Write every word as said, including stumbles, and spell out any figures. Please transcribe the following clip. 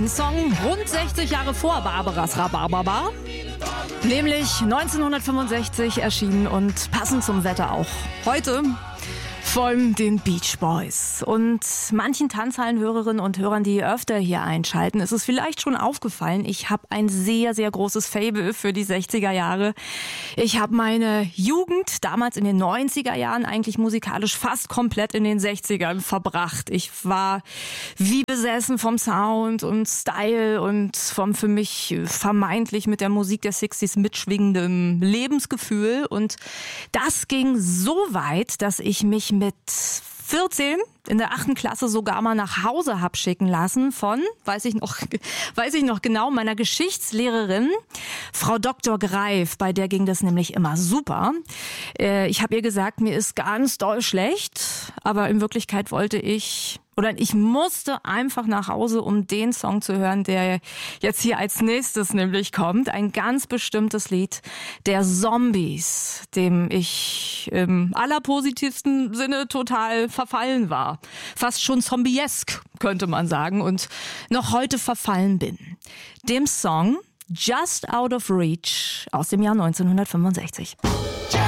Song rund sechzig Jahre vor Barbaras Rhabarberbar. Nämlich neunzehnhundertfünfundsechzig erschienen und passend zum Wetter auch heute von den Beach Boys. Und manchen Tanzhallenhörerinnen und Hörern, die öfter hier einschalten, ist es vielleicht schon aufgefallen, ich habe ein sehr, sehr großes Faible für die sechziger Jahre. Ich habe meine Jugend damals in den neunziger Jahren eigentlich musikalisch fast komplett in den sechzigern verbracht. Ich war wie besessen vom Sound und Style und vom für mich vermeintlich mit der Musik der sechziger mitschwingenden Lebensgefühl. Und das ging so weit, dass ich mich mit vierzehn in der achten Klasse sogar mal nach Hause hab schicken lassen von, weiß ich noch, weiß ich noch genau, meiner Geschichtslehrerin, Frau Doktor Greif, bei der ging das nämlich immer super. Ich habe ihr gesagt, mir ist ganz doll schlecht, aber in Wirklichkeit wollte ich oder ich musste einfach nach Hause, um den Song zu hören, der jetzt hier als nächstes nämlich kommt. Ein ganz bestimmtes Lied der Zombies, dem ich im allerpositivsten Sinne total verfallen war. Fast schon zombiesk, könnte man sagen, und noch heute verfallen bin. Dem Song Just Out of Reach aus dem Jahr neunzehnhundertfünfundsechzig.